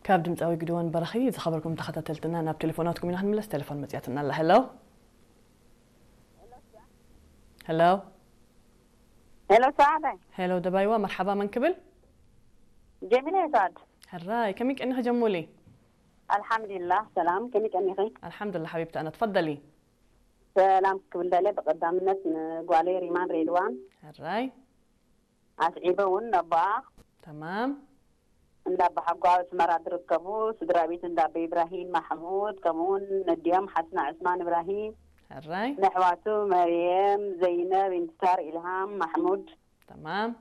كاب دمتاوي قدوان برخي إذا خبركم تخطتلتنا ناب تليفوناتكم ينحن ملس تليفون مزياتنا الله. هلو هلو هلو سعادة. هلو دبايوة مرحبا من قبل. جميلة يا سعد. هراي كميك انها جمولي. الحمد لله سلام كميك اني خي. الحمد لله حبيبتي انا تفضلي. سلام قبل دالي بقدام الناس قوالي ريمان ريدوان. هراي عسعيبة ونبا. تمام. ندبا حقوا سمرة دركبو سدرابيت ندبا إبراهيم محمود كمون نديام حسن عثمان إبراهيم. هراي نحواتو مريم زينب انتصار إلهام محمود. تمام.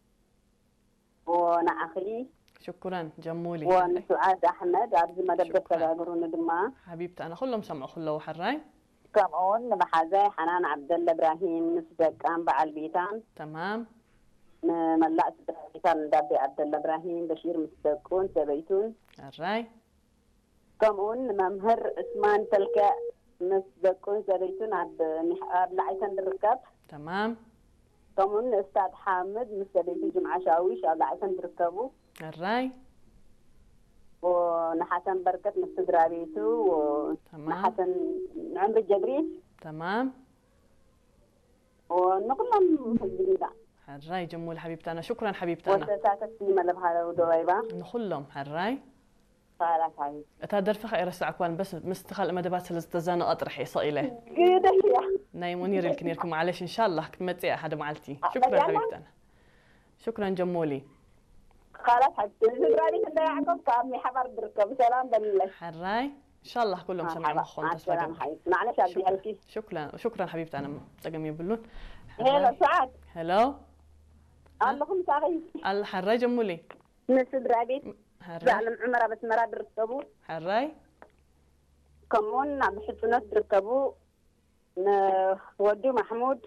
ونعخي. شكرا جمولي. ونسعاد أحمد عبد المدبس تقولون دما. حبيبتي أنا كلهم سمعوا خلوا حراي. كمون محازي حنان عبد الله إبراهيم مسجد أم بعلبيتان. تمام. ملاء سدرابيتان دابي عبد الله إبراهيم بشير مسجدون سبيتون. حراي. كمون ممهر عثمان تلك مسجدون سبيتون عبد لعيتان دركب. تمام. كمون أستاذ حامد مسجدين جمعة شاويش عبد لعيتان دركبو. حراي. ونحسن بركة مستدرابيتو ونحسن عمر الجبريل. تمام. ونقلهم الجديدة. حراي جمول حبيبتي أنا شكرا حبيبتي أنا. وساسات السيمة لبهذا ودويبة. نخلهم حراي. خلاص حبيبي. أتادر فخ إرسع أكوان بس مستخل مدبات سلزتزانو أطرحي صايله. كده يا. نايمونير الكنيركم معلش إن شاء الله كتمتي أحد معلتي. شكرا حبيبتي أنا. شكرا جمولي. خلاص حبيبتي زراري كده يعقوب كامي حبر دركب سلام بالله. حراي إن شاء الله كلهم سمعوا مخون تسلم حبيبتي معلش أبدي هلكي. شكرا حبيبتي أنا تقمي يبلون. هلا سعاد. هلو. اللهم سعيد. الحراي جمولي. نسد رابيت. زعلم عمره بس مراد دركبو. حراي. كمون عم بحسوا ناس دركبو. ودو محمود.